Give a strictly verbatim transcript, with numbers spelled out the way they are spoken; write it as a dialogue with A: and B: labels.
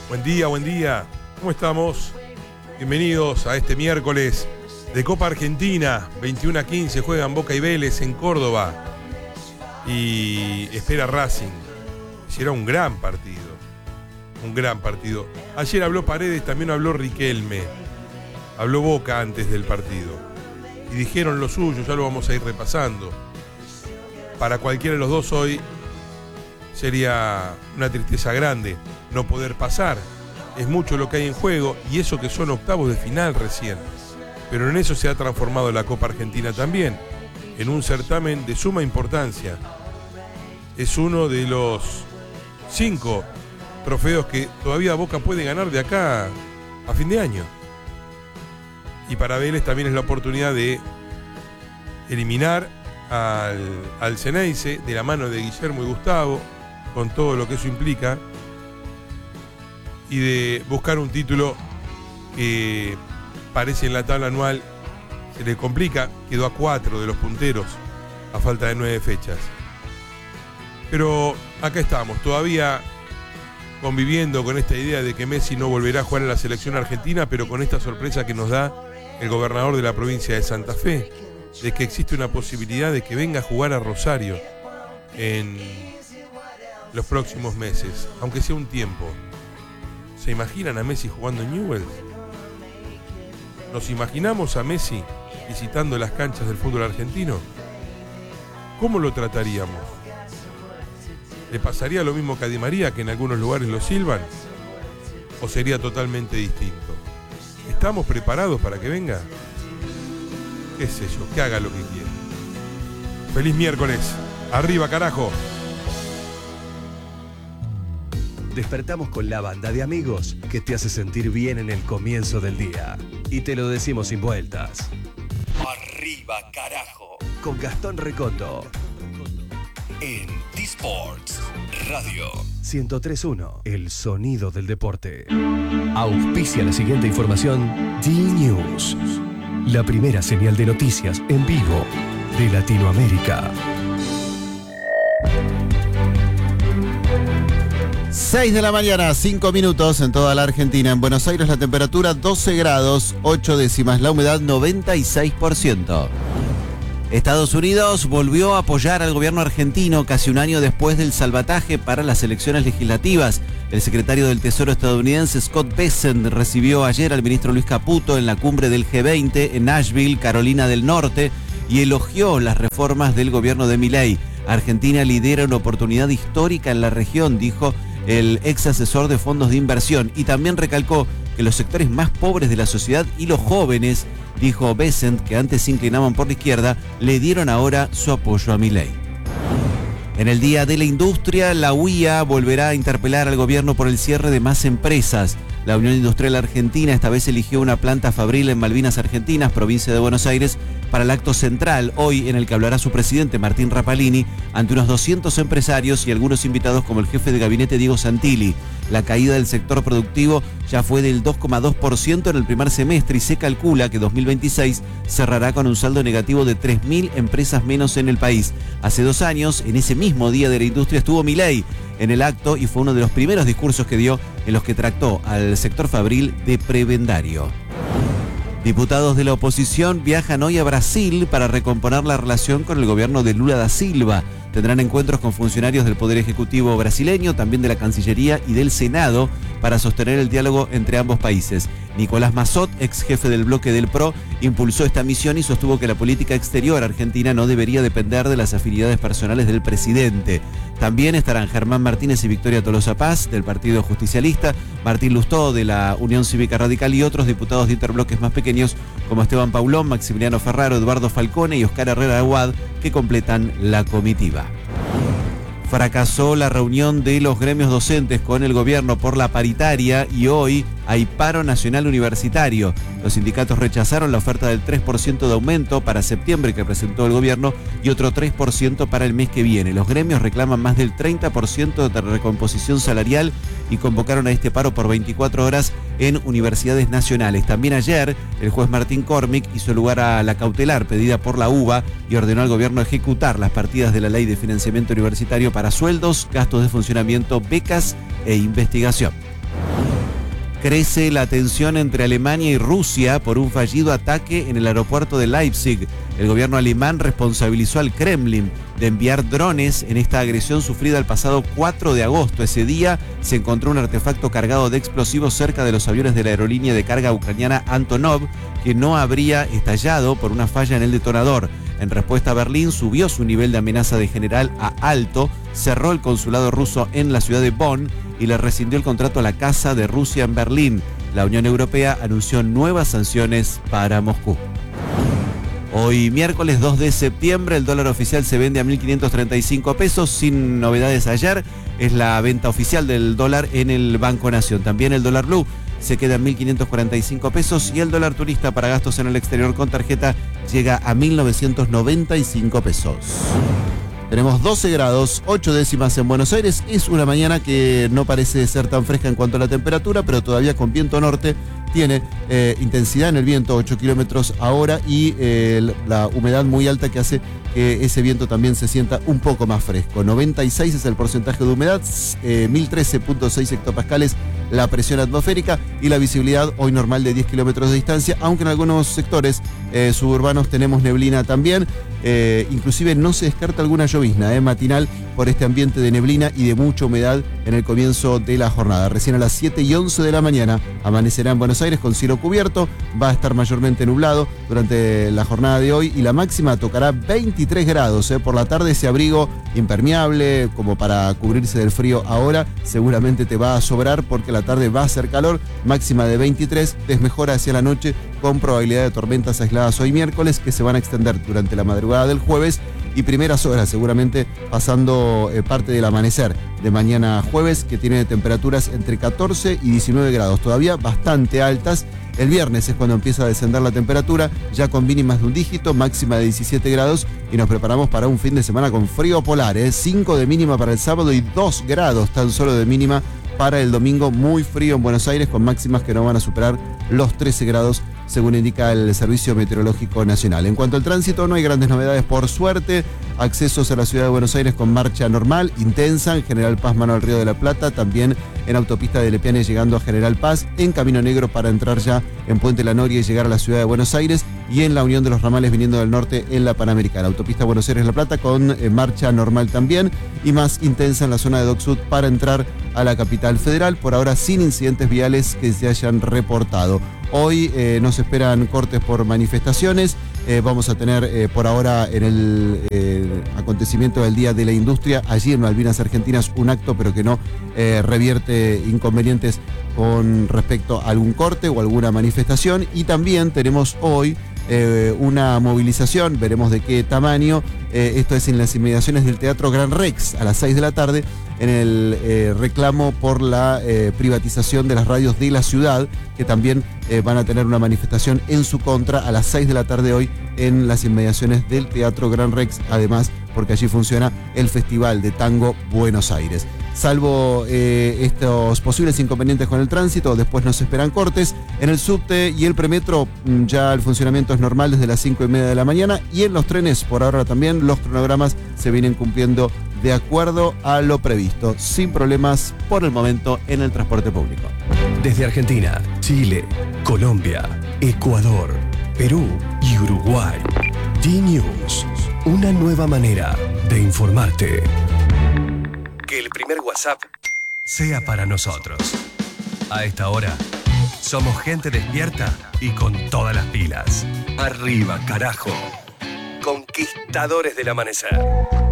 A: Buen día, buen día. ¿Cómo estamos? Bienvenidos a este miércoles de Copa Argentina. veintiuno a quince juegan Boca y Vélez en Córdoba. Y espera Racing. Será un gran partido. Un gran partido. Ayer habló Paredes, también habló Riquelme. Habló Boca antes del partido. Y dijeron lo suyo, ya lo vamos a ir repasando. Para cualquiera de los dos hoy sería una tristeza grande no poder pasar. Es mucho lo que hay en juego y eso que son octavos de final recién. Pero en eso se ha transformado la Copa Argentina también, en un certamen de suma importancia. Es uno de los cinco trofeos que todavía Boca puede ganar de acá a fin de año. Y para Vélez también es la oportunidad de eliminar al, al Ceneice de la mano de Guillermo y Gustavo, con todo lo que eso implica, y de buscar un título que parece en la tabla anual se le complica. Quedó a cuatro de los punteros a falta de nueve fechas. Pero acá estamos, todavía conviviendo con esta idea de que Messi no volverá a jugar en la selección argentina, pero con esta sorpresa que nos da el gobernador de la provincia de Santa Fe, de que existe una posibilidad de que venga a jugar a Rosario en los próximos meses, aunque sea un tiempo. ¿Se imaginan a Messi jugando en Newell's? ¿Nos imaginamos a Messi visitando las canchas del fútbol argentino? ¿Cómo lo trataríamos? ¿Le pasaría lo mismo que a Di María, que en algunos lugares lo silban? ¿O sería totalmente distinto? ¿Estamos preparados para que venga? ¿Qué sé yo? Que haga lo que quiera. Feliz miércoles. Arriba, carajo.
B: Despertamos con la banda de amigos que te hace sentir bien en el comienzo del día. Y te lo decimos sin vueltas. Arriba, carajo. Con Gastón Recondo. En T-Sports Radio ciento tres punto uno, el sonido del deporte. Auspicia la siguiente información. T-News, la primera señal de noticias en vivo de Latinoamérica.
C: seis de la mañana, cinco minutos en toda la Argentina. En Buenos Aires la temperatura doce grados, ocho décimas, la humedad noventa y seis por ciento. Estados Unidos volvió a apoyar al gobierno argentino casi un año después del salvataje para las elecciones legislativas. El secretario del Tesoro estadounidense Scott Bessent recibió ayer al ministro Luis Caputo en la cumbre del G veinte en Nashville, Carolina del Norte, y elogió las reformas del gobierno de Milei. Argentina lidera una oportunidad histórica en la región, dijo el ex asesor de fondos de inversión, y también recalcó que los sectores más pobres de la sociedad y los jóvenes, dijo Bessent, que antes se inclinaban por la izquierda, le dieron ahora su apoyo a Milei. En el Día de la Industria, la U I A volverá a interpelar al gobierno por el cierre de más empresas. La Unión Industrial Argentina esta vez eligió una planta fabril en Malvinas Argentinas, provincia de Buenos Aires, para el acto central hoy en el que hablará su presidente Martín Rapalini ante unos doscientos empresarios y algunos invitados como el jefe de gabinete Diego Santilli. La caída del sector productivo ya fue del dos coma dos por ciento en el primer semestre y se calcula que dos mil veintiséis cerrará con un saldo negativo de tres mil empresas menos en el país. Hace dos años, en ese mismo Día de la Industria, estuvo Milei en el acto y fue uno de los primeros discursos que dio en los que trató al sector fabril de prebendario. Diputados de la oposición viajan hoy a Brasil para recomponer la relación con el gobierno de Lula da Silva. Tendrán encuentros con funcionarios del Poder Ejecutivo brasileño, también de la Cancillería y del Senado, para sostener el diálogo entre ambos países. Nicolás Massot, ex jefe del bloque del P R O, impulsó esta misión y sostuvo que la política exterior argentina no debería depender de las afinidades personales del presidente. También estarán Germán Martínez y Victoria Tolosa Paz, del Partido Justicialista, Martín Lustó, de la Unión Cívica Radical, y otros diputados de interbloques más pequeños como Esteban Paulón, Maximiliano Ferraro, Eduardo Falcone y Oscar Herrera Aguad, que completan la comitiva. Fracasó la reunión de los gremios docentes con el gobierno por la paritaria y hoy hay paro nacional universitario. Los sindicatos rechazaron la oferta del tres por ciento de aumento para septiembre que presentó el gobierno y otro tres por ciento para el mes que viene. Los gremios reclaman más del treinta por ciento de recomposición salarial y convocaron a este paro por veinticuatro horas en universidades nacionales. También ayer el juez Martín Cormick hizo lugar a la cautelar pedida por la U B A y ordenó al gobierno ejecutar las partidas de la Ley de Financiamiento Universitario para sueldos, gastos de funcionamiento, becas e investigación. Crece la tensión entre Alemania y Rusia por un fallido ataque en el aeropuerto de Leipzig. El gobierno alemán responsabilizó al Kremlin de enviar drones en esta agresión sufrida el pasado cuatro de agosto. Ese día se encontró un artefacto cargado de explosivos cerca de los aviones de la aerolínea de carga ucraniana Antonov, que no habría estallado por una falla en el detonador. En respuesta, Berlín subió su nivel de amenaza de general a alto, cerró el consulado ruso en la ciudad de Bonn y le rescindió el contrato a la Casa de Rusia en Berlín. La Unión Europea anunció nuevas sanciones para Moscú. Hoy miércoles dos de septiembre el dólar oficial se vende a mil quinientos treinta y cinco pesos, sin novedades ayer. Es la venta oficial del dólar en el Banco Nación. También el dólar blue se queda en mil quinientos cuarenta y cinco pesos y el dólar turista para gastos en el exterior con tarjeta llega a mil novecientos noventa y cinco pesos. Tenemos doce grados, ocho décimas en Buenos Aires. Es una mañana que no parece ser tan fresca en cuanto a la temperatura, pero todavía con viento norte. Tiene eh, intensidad en el viento, ocho kilómetros a hora, y eh, la humedad muy alta que hace que ese viento también se sienta un poco más fresco. noventa y seis es el porcentaje de humedad, eh, mil trece punto seis hectopascales la presión atmosférica y la visibilidad hoy normal de diez kilómetros de distancia, aunque en algunos sectores eh, suburbanos tenemos neblina también. Eh, inclusive no se descarta alguna llovizna eh, matinal por este ambiente de neblina y de mucha humedad en el comienzo de la jornada. Recién a las siete y once de la mañana amanecerá en Buenos Aires con cielo cubierto, va a estar mayormente nublado durante la jornada de hoy y la máxima tocará veintitrés grados. Eh. Por la tarde ese abrigo impermeable como para cubrirse del frío ahora seguramente te va a sobrar porque la tarde va a hacer calor, máxima de veintitrés, desmejora hacia la noche con probabilidad de tormentas aisladas hoy miércoles que se van a extender durante la madrugada del jueves y primeras horas, seguramente pasando eh, parte del amanecer de mañana jueves, que tiene temperaturas entre catorce y diecinueve grados, todavía bastante altas. El viernes es cuando empieza a descender la temperatura, ya con mínimas de un dígito, máxima de diecisiete grados, y nos preparamos para un fin de semana con frío polar, ¿eh? cinco de mínima para el sábado y dos grados tan solo de mínima para el domingo. Muy frío en Buenos Aires, con máximas que no van a superar los trece grados, según indica el Servicio Meteorológico Nacional. En cuanto al tránsito, no hay grandes novedades por suerte. Accesos a la ciudad de Buenos Aires con marcha normal, intensa, en General Paz, mano al Río de la Plata, también en autopista de Lepiane llegando a General Paz, en Camino Negro para entrar ya en Puente La Noria y llegar a la ciudad de Buenos Aires, y en la Unión de los Ramales viniendo del norte en la Panamericana. Autopista Buenos Aires-La Plata con eh, marcha normal también, y más intensa en la zona de Dock Sud para entrar a la capital federal, por ahora sin incidentes viales que se hayan reportado. Hoy eh, nos esperan cortes por manifestaciones. Eh, vamos a tener eh, por ahora en el eh, acontecimiento del Día de la Industria, allí en Malvinas Argentinas, un acto pero que no eh, revierte inconvenientes con respecto a algún corte o alguna manifestación. Y también tenemos hoy eh, una movilización, veremos de qué tamaño. Eh, esto es en las inmediaciones del Teatro Gran Rex a las seis de la tarde, en el eh, reclamo por la eh, privatización de las radios de la ciudad, que también eh, van a tener una manifestación en su contra a las seis de la tarde hoy en las inmediaciones del Teatro Gran Rex, además porque allí funciona el Festival de Tango Buenos Aires. Salvo eh, estos posibles inconvenientes con el tránsito, después nos esperan cortes. En el subte y el premetro ya el funcionamiento es normal desde las cinco y media de la mañana, y en los trenes por ahora también los cronogramas se vienen cumpliendo de acuerdo a lo previsto, sin problemas por el momento en el transporte público.
B: Desde Argentina, Chile, Colombia, Ecuador, Perú y Uruguay, D-News, una nueva manera de informarte. Que el primer WhatsApp sea para nosotros. A esta hora, somos gente despierta y con todas las pilas. Arriba, carajo. Conquistadores del amanecer.